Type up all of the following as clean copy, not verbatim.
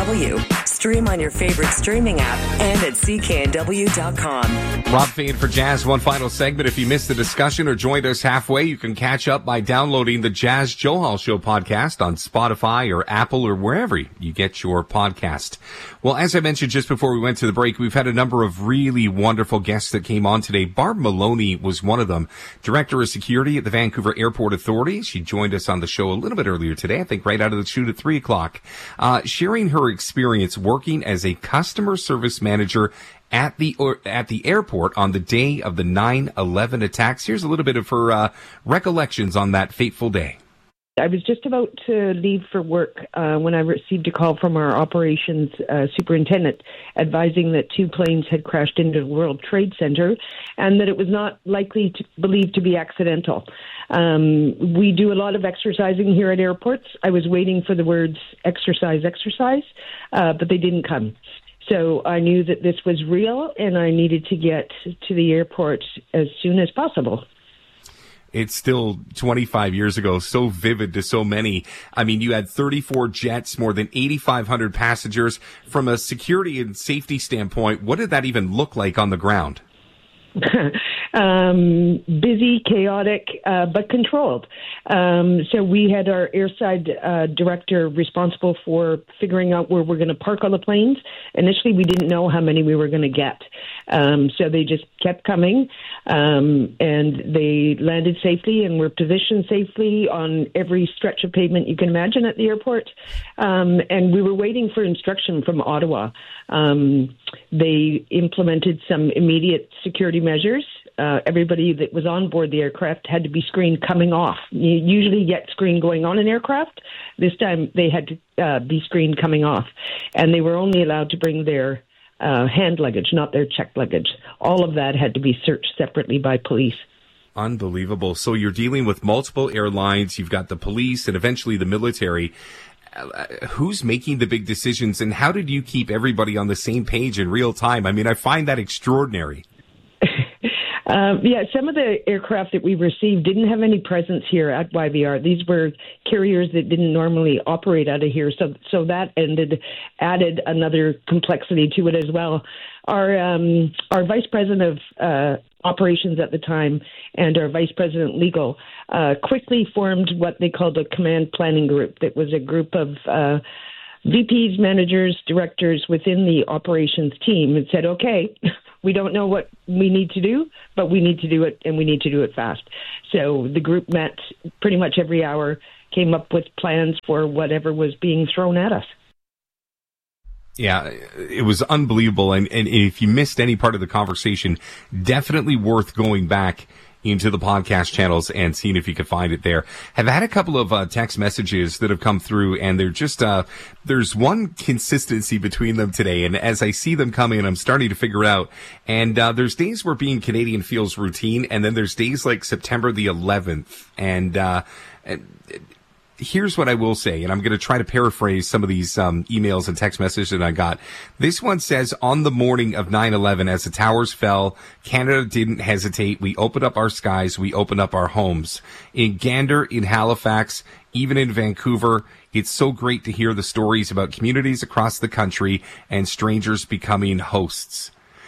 Stream on your favorite streaming app and at cknw.com. Rob Fade for Jazz. One final segment. If you missed the discussion or joined us halfway, you can catch up by downloading the Jazz Johal Show podcast on Spotify or Apple or wherever you get your podcast. Well, as I mentioned just before we went to the break, we've had a number of really wonderful guests that came on today. Barb Maloney was one of them, Director of Security at the Vancouver Airport Authority. She joined us on the show a little bit earlier today, I think right out of the chute at 3 o'clock, sharing her experience working as a customer service manager at the airport on the day of the 9/11 attacks. Here's a little bit of her recollections on that fateful day. I was just about to leave for work when I received a call from our operations superintendent advising that 2 planes had crashed into the World Trade Center and that it was not likely to believed to be accidental. We do a lot of exercising here at airports. I was waiting for the words exercise, but they didn't come. So I knew that this was real and I needed to get to the airport as soon as possible. It's still 25 years ago, so vivid to so many. I mean, you had 34 jets, more than 8,500 passengers. From a security and safety standpoint, what did that even look like on the ground? Busy, chaotic, but controlled. So we had our airside director responsible for figuring out where we're going to park all the planes. Initially, we didn't know how many we were going to get. So they just kept coming, and they landed safely and were positioned safely on every stretch of pavement you can imagine at the airport. And we were waiting for instruction from Ottawa. They implemented some immediate security measures. Everybody that was on board the aircraft had to be screened coming off. You usually get screened going on an aircraft. This time they had to be screened coming off. And they were only allowed to bring their hand luggage, not their checked luggage. All of that had to be searched separately by police. Unbelievable. So you're dealing with multiple airlines. You've got the police and eventually the military. Who's making the big decisions, and how did you keep everybody on the same page in real time? I mean, I find that extraordinary. Some of the aircraft that we received didn't have any presence here at YVR. These were carriers that didn't normally operate out of here, so that added another complexity to it as well. Our vice president of operations at the time and our vice president legal quickly formed what they called a command planning group. That was a group of VPs, managers, directors within the operations team, and said, okay, we don't know what we need to do, but we need to do it, and we need to do it fast. So the group met pretty much every hour, came up with plans for whatever was being thrown at us. Yeah, it was unbelievable. And if you missed any part of the conversation, definitely worth going back into the podcast channels and seeing if you can find it there. Have had a couple of text messages that have come through, and they're just there's one consistency between them today. And as I see them coming, I'm starting to figure out. And there's days where being Canadian feels routine, and then there's days like September the 11th. And here's what I will say, and I'm going to try to paraphrase some of these emails and text messages that I got. This one says, on the morning of 9/11, as the towers fell, Canada didn't hesitate. We opened up our skies. We opened up our homes. In Gander, in Halifax, even in Vancouver, it's so great to hear the stories about communities across the country and strangers becoming hosts.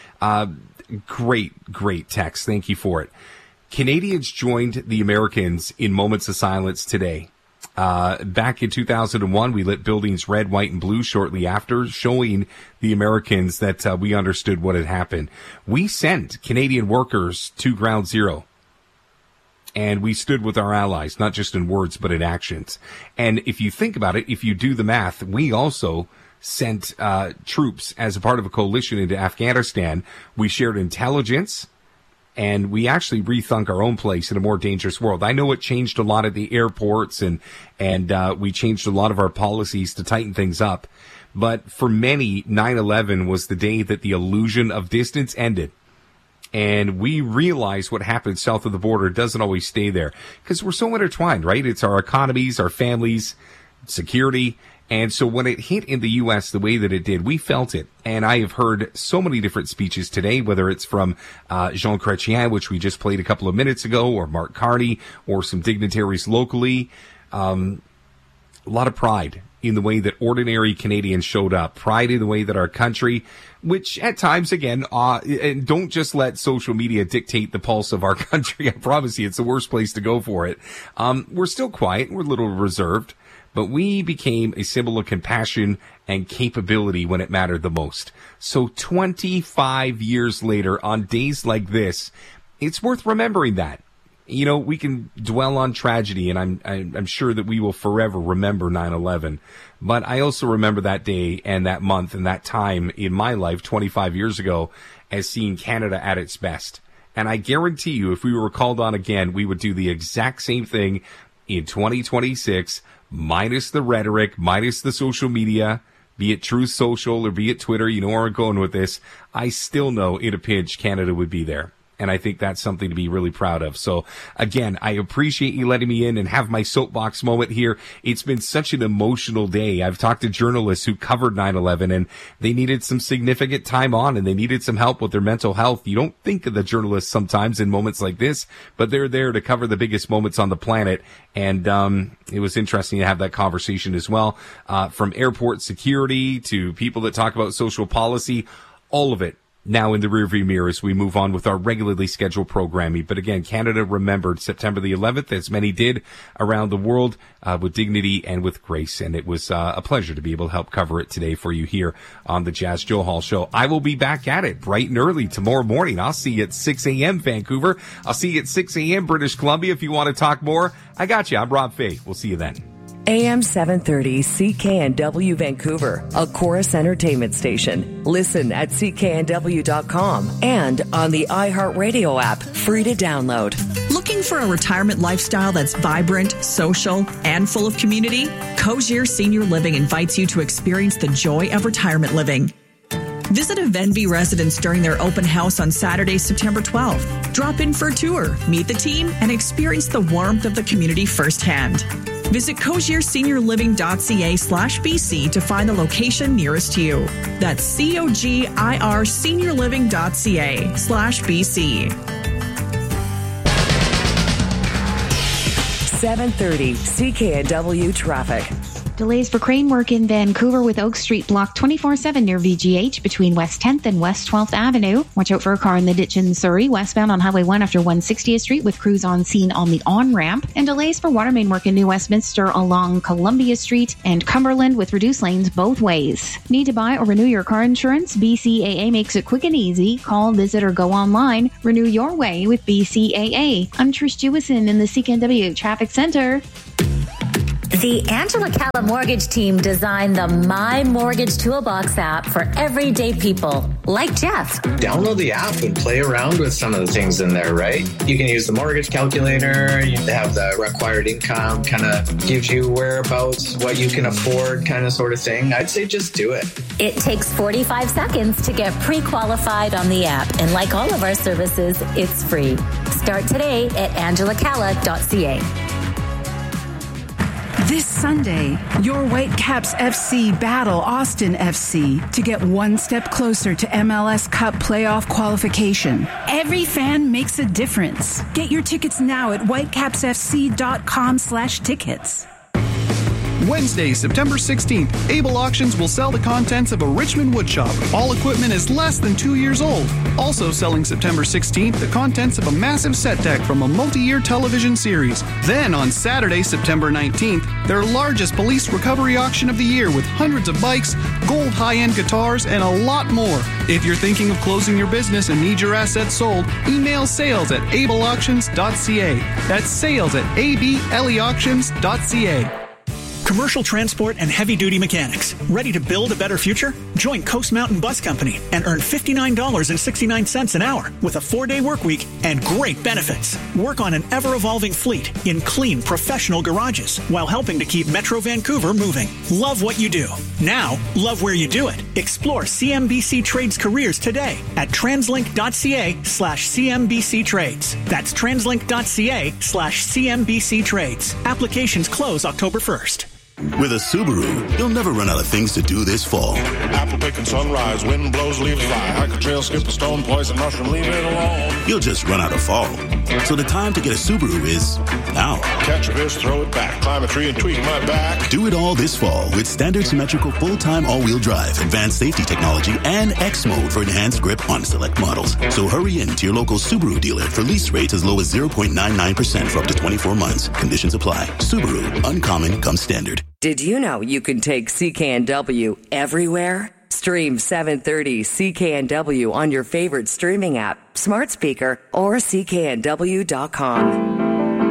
Great text. Thank you for it. Canadians joined the Americans in moments of silence today. Back in 2001, we lit buildings red, white, and blue shortly after, showing the Americans that we understood what had happened. We sent Canadian workers to Ground Zero, and we stood with our allies, not just in words, but in actions. And if you think about it, if you do the math, we also sent troops as a part of a coalition into Afghanistan. We shared intelligence, and we actually rethunk our own place in a more dangerous world. I know it changed a lot at the airports, and we changed a lot of our policies to tighten things up. But for many, 9/11 was the day that the illusion of distance ended. And we realize what happens south of the border doesn't always stay there, because we're so intertwined, right? It's our economies, our families, security. And so when it hit in the U.S. the way that it did, we felt it. And I have heard so many different speeches today, whether it's from Jean Chrétien, which we just played a couple of minutes ago, or Mark Carney, or some dignitaries locally. A lot of pride in the way that ordinary Canadians showed up, pride in the way that our country, which at times, again, and don't just let social media dictate the pulse of our country. I promise you, it's the worst place to go for it. We're still quiet. We're a little reserved, but we became a symbol of compassion and capability when it mattered the most. So 25 years later, on days like this, it's worth remembering that. You know, we can dwell on tragedy, and I'm sure that we will forever remember 9/11. But I also remember that day and that month and that time in my life 25 years ago as seeing Canada at its best. And I guarantee you, if we were called on again, we would do the exact same thing in 2026, minus the rhetoric, minus the social media, be it Truth Social or be it Twitter. You know where I'm going with this. I still know in a pinch Canada would be there. And I think that's something to be really proud of. So, again, I appreciate you letting me in and have my soapbox moment here. It's been such an emotional day. I've talked to journalists who covered 9/11, and they needed some significant time on, and they needed some help with their mental health. You don't think of the journalists sometimes in moments like this, but they're there to cover the biggest moments on the planet. And it was interesting to have that conversation as well. From airport security to people that talk about social policy, all of it now in the rearview mirror as we move on with our regularly scheduled programming. But again, Canada remembered September the 11th, as many did around the world, with dignity and with grace. And it was a pleasure to be able to help cover it today for you here on the Jas Johal Show. I will be back at it bright and early tomorrow morning. I'll see you at 6 a.m. Vancouver. I'll see you at 6 a.m. British Columbia. If you want to talk more, I got you. I'm Rob Fay. We'll see you then. AM 730 CKNW Vancouver, a Chorus Entertainment station. Listen at cknw.com and on the iHeartRadio app, free to download. Looking for a retirement lifestyle that's vibrant, social, and full of community? Cozier Senior Living invites you to experience the joy of retirement living. Visit a Venby residence during their open house on Saturday, September 12th. Drop in for a tour, meet the team, and experience the warmth of the community firsthand. Visit cozierseniorliving.ca/BC to find the location nearest you. That's COGIRseniorliving.ca/BC. 730 CKNW traffic. Delays for crane work in Vancouver with Oak Street blocked 24/7 near VGH between West 10th and West 12th Avenue. Watch out for a car in the ditch in Surrey, westbound on Highway 1 after 160th Street with crews on scene on the on-ramp. And delays for water main work in New Westminster along Columbia Street and Cumberland with reduced lanes both ways. Need to buy or renew your car insurance? BCAA makes it quick and easy. Call, visit, or go online. Renew your way with BCAA. I'm Trish Jewison in the CKNW Traffic Center. The Angela Calla Mortgage team designed the My Mortgage Toolbox app for everyday people like Jeff. Download the app and play around with some of the things in there, right? You can use the mortgage calculator. You have the required income, kind of gives you whereabouts, what you can afford, kind of sort of thing. I'd say just do it. It takes 45 seconds to get pre-qualified on the app. And like all of our services, it's free. Start today at angelacalla.ca. This Sunday, your Whitecaps FC battle Austin FC to get one step closer to MLS Cup playoff qualification. Every fan makes a difference. Get your tickets now at whitecapsfc.com/tickets. Wednesday, September 16th, Able Auctions will sell the contents of a Richmond woodshop. All equipment is less than 2 years old. Also selling September 16th, the contents of a massive set deck from a multi-year television series. Then on Saturday, September 19th, their largest police recovery auction of the year with hundreds of bikes, gold high-end guitars, and a lot more. If you're thinking of closing your business and need your assets sold, email sales@ableauctions.ca. That's sales@ableauctions.ca. Commercial transport and heavy-duty mechanics. Ready to build a better future? Join Coast Mountain Bus Company and earn $59.69 an hour with a 4-day work week and great benefits. Work on an ever-evolving fleet in clean, professional garages while helping to keep Metro Vancouver moving. Love what you do. Now, love where you do it. Explore CMBC Trades careers today at translink.ca/CMBC Trades. That's translink.ca/CMBC Trades. Applications close October 1st. With a Subaru, you'll never run out of things to do this fall. Apple picking sunrise, wind blows, leaves fly. Hike a trail, skip a stone, poison mushroom, leave it alone. You'll just run out of fall. So the time to get a Subaru is now. Catch a fish, throw it back, climb a tree and tweak my back. Do it all this fall with standard symmetrical full-time all-wheel drive, advanced safety technology, and X mode for enhanced grip on select models. So hurry in to your local Subaru dealer for lease rates as low as 0.99% for up to 24 months. Conditions apply. Subaru, uncommon comes standard. Did you know you can take CKNW everywhere? Stream 730 CKNW on your favorite streaming app, smart speaker, or CKNW.com.